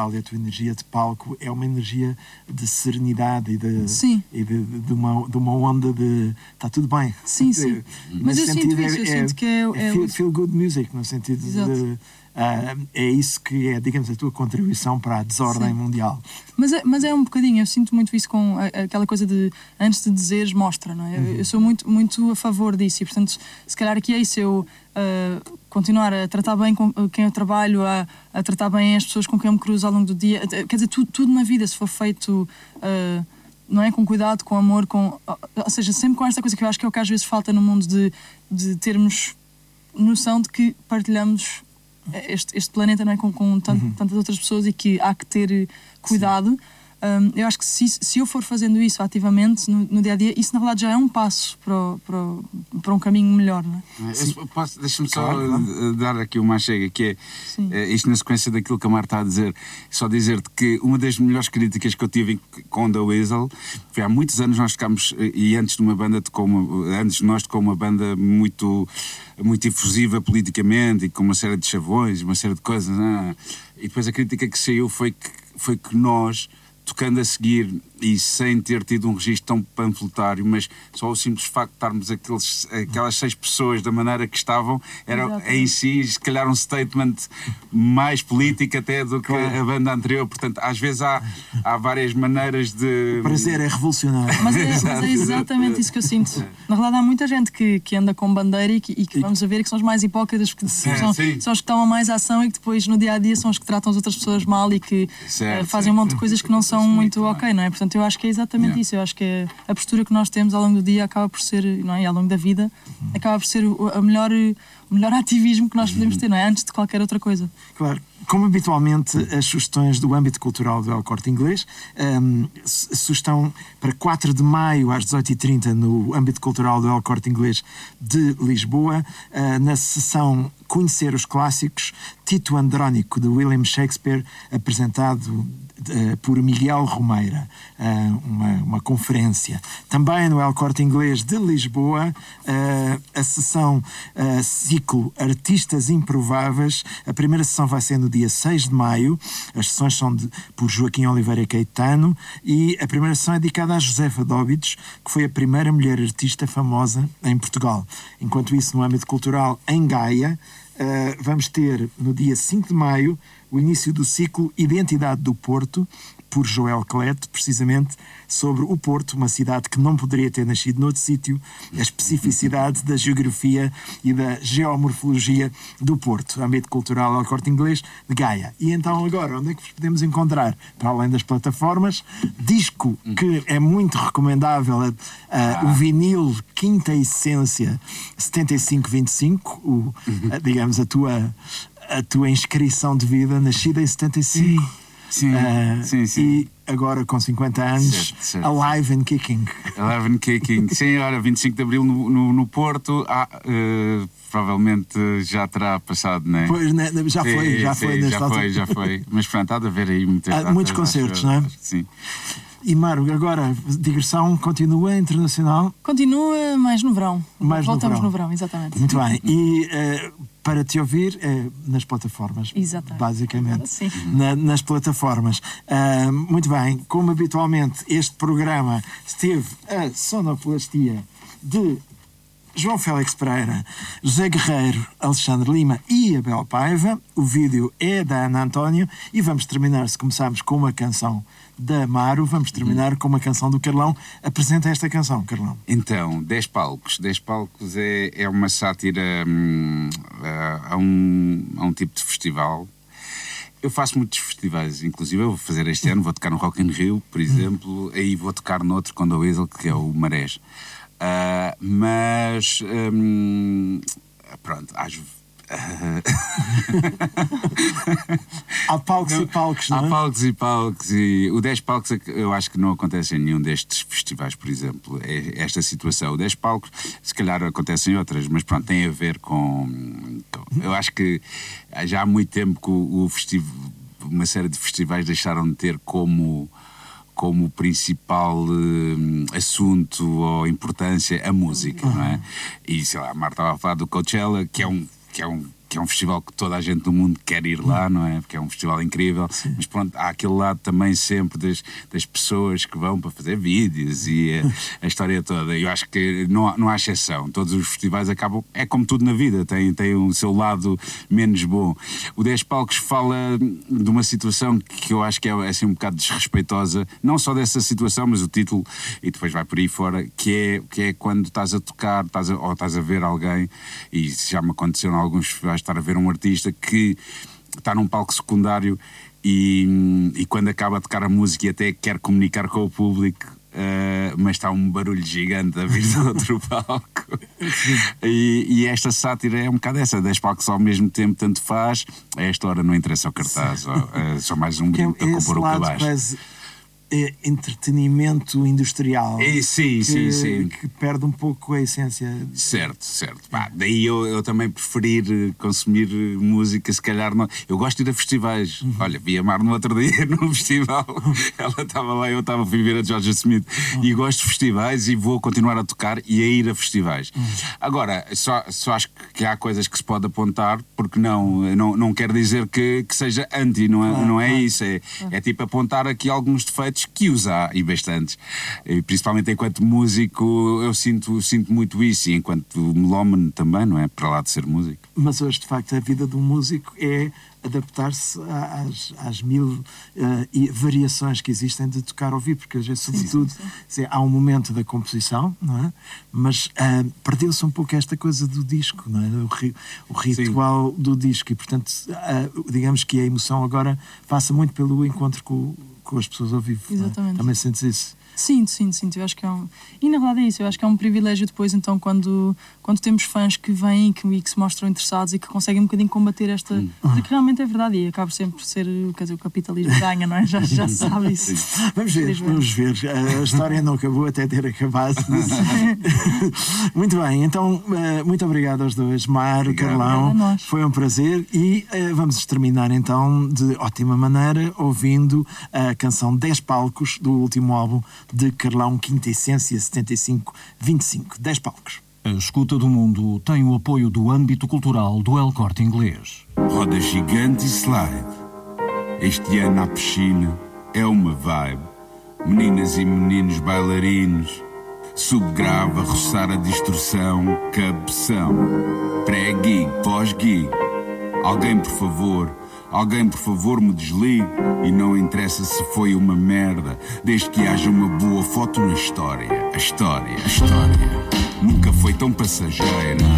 vocal e a tua energia de palco é uma energia de serenidade e de uma onda de está tudo bem. Sim. Mas eu sinto isso, eu sinto que é feel good music, no sentido de é isso que é, digamos, a tua contribuição para a desordem mundial. Mas é um bocadinho, eu sinto muito isso com aquela coisa de antes de dizeres, mostra, não é? Eu sou muito a favor disso e, portanto, se calhar aqui é isso, eu continuar a tratar bem com quem eu trabalho, a tratar bem as pessoas com quem eu me cruzo ao longo do dia, quer dizer, tudo na vida, se for feito não é? Com cuidado, com amor, ou seja, sempre com esta coisa que eu acho que é o que às vezes falta no mundo de termos noção de que partilhamos este planeta, não é? com tantas outras pessoas e que há que ter cuidado. Eu acho que se eu for fazendo isso ativamente no dia a dia, isso na verdade já é um passo para um caminho melhor, não é? Deixa-me só dar aqui uma chega, que é isto na sequência daquilo que a Marta está a dizer, só dizer-te que uma das melhores críticas que eu tive com The Weasel foi há muitos anos nós tocámos, e antes de uma banda antes de nós tocou uma banda muito efusiva politicamente e com uma série de chavões, uma série de coisas, e depois a crítica que saiu foi que nós, tocando a seguir e sem ter tido um registro tão panfletário, mas só o simples facto de estarmos aquelas 6 pessoas da maneira que estavam, era em si, se calhar, um statement mais político até do que a banda anterior. Portanto, às vezes há várias maneiras de... O prazer é revolucionário. Mas é exatamente isso que eu sinto. Na verdade, há muita gente que anda com bandeira e que vamos a ver que são os mais hipócritas, porque são os que tomam mais ação e que depois, no dia-a-dia, são os que tratam as outras pessoas mal e que fazem um monte de coisas que não são muito ok, não é? Portanto, eu acho que é exatamente isso. Eu acho que a postura que nós temos ao longo do dia acaba por ser, não é? E ao longo da vida, acaba por ser o melhor ativismo que nós podemos ter, não é? Antes de qualquer outra coisa. Claro. Como habitualmente, as sugestões do âmbito cultural do El Corte Inglês, sugestão para 4 de maio às 18h30 no âmbito cultural do El Corte Inglês de Lisboa, na sessão Conhecer os Clássicos, Tito Andrónico, de William Shakespeare, apresentado por Miguel Romeira, uma conferência. Também no El Corte Inglês de Lisboa, a sessão ciclo Artistas Improváveis. A primeira sessão vai ser no dia 6 de maio, as sessões são por Joaquim Oliveira Caetano e a primeira sessão é dedicada a Josefa Dóbidos, que foi a primeira mulher artista famosa em Portugal. Enquanto isso, no âmbito cultural, em Gaia, vamos ter no dia 5 de maio o início do ciclo Identidade do Porto, por Joel Clete, precisamente sobre o Porto, uma cidade que não poderia ter nascido noutro sítio, a especificidade da geografia e da geomorfologia do Porto, âmbito cultural ao Corte Inglês de Gaia. E então agora, onde é que vos podemos encontrar? Para além das plataformas, disco que é muito recomendável, o vinil Quinta Essência 7525, digamos a tua inscrição de vida, nascida em 75. Sim. E agora com 50 anos, certo. Alive and Kicking. Alive and Kicking. Sim, olha, 25 de Abril no Porto. Provavelmente já terá passado, não é? Pois, já foi. Mas pronto, há de haver aí muitos concertos, não é? Sim. E Maro, agora, digressão continua internacional? Continua mais no verão. Voltamos no verão, exatamente. Muito bem. E para te ouvir nas plataformas. Exatamente. Basicamente. Sim. Nas plataformas. Muito bem. Como habitualmente, este programa esteve a sonoplastia de João Félix Pereira, José Guerreiro, Alexandre Lima e Abel Paiva. O vídeo é da Ana António e vamos terminar, se começarmos com uma canção da Maro, vamos terminar com uma canção do Carlão. Apresenta esta canção, Carlão. Então, 10 palcos. 10 palcos é uma sátira a um tipo de festival. Eu faço muitos festivais, inclusive eu vou fazer este ano, vou tocar no Rock in Rio, por exemplo, aí vou tocar noutro com The Weasel, que é o Marés. Pronto, há palcos e palcos, não é? Há palcos e palcos, e o 10 palcos eu acho que não acontece em nenhum destes festivais, por exemplo, esta situação. O 10 palcos, se calhar acontece em outras, mas pronto, tem a ver com eu acho que já há muito tempo que uma série de festivais deixaram de ter como principal assunto ou importância a música, não é? E sei lá, a Marta estava a falar do Coachella, que é um que é um festival que toda a gente do mundo quer ir lá, não é? Porque é um festival incrível. Sim. Mas pronto, há aquele lado também sempre das pessoas que vão para fazer vídeos e a história toda. Eu acho que não há exceção. Todos os festivais acabam, é como tudo na vida, tem o seu lado menos bom. O 10 Palcos fala de uma situação que eu acho que é assim um bocado desrespeitosa, não só dessa situação, mas o título, e depois vai por aí fora, que é quando estás a tocar, ou estás a ver alguém, e já me aconteceu em alguns festivais, estar a ver um artista que está num palco secundário e quando acaba de tocar a música e até quer comunicar com o público, mas está um barulho gigante a vir do outro palco. E esta sátira é um bocado essa, 10 palcos ao mesmo tempo, tanto faz, a esta hora não interessa o cartaz, só mais um brinco para compor o cabaz. Entretenimento industrial. Sim. Que perde um pouco a essência. Certo. Daí eu também preferir consumir música, se calhar não. Eu gosto de ir a festivais. Olha, vi a Mar no outro dia num festival. Ela estava lá, eu estava a ver a Georgia Smith. E gosto de festivais e vou continuar a tocar e a ir a festivais. Agora, só acho que há coisas que se pode apontar, porque não quer dizer que seja anti, não é isso. É tipo apontar aqui alguns defeitos que os há, e bastantes. E principalmente enquanto músico eu sinto muito isso, e enquanto melómano também, não é? Para lá de ser músico. Mas hoje, de facto, a vida de um músico é adaptar-se às mil variações que existem de tocar ao vivo, porque hoje, sobretudo, há um momento da composição, não é? Mas perdeu-se um pouco esta coisa do disco, não é? O ritual do disco, e portanto, digamos que a emoção agora passa muito pelo encontro com as pessoas ao vivo. Exatamente. Também sentes isso? Sinto. Eu acho que é E na verdade é isso, eu acho que é um privilégio depois, então, quando temos fãs que vêm e que se mostram interessados e que conseguem um bocadinho combater esta... Porque realmente é verdade, e acaba sempre por ser, quer dizer, o capitalismo ganha, não é? Já se sabe isso. Vamos ver. A história não acabou até ter acabado. Muito bem, então, muito obrigado aos dois, Mar, Carlão. Foi um prazer e vamos terminar então de ótima maneira ouvindo a canção 10 Palcos do último álbum de Carlão, Quinta Essência 75-25. 10 Palcos. A Escuta do Mundo tem o apoio do âmbito cultural do El Corte Inglês. Roda gigante e slide. Este ano à piscina é uma vibe. Meninas e meninos bailarinos. Subgrave a roçar a distorção. Cabeção. Pré-gig, pós-gig. Alguém por favor me desligue. E não interessa se foi uma merda, desde que haja uma boa foto na história. A história nunca foi tão passageira.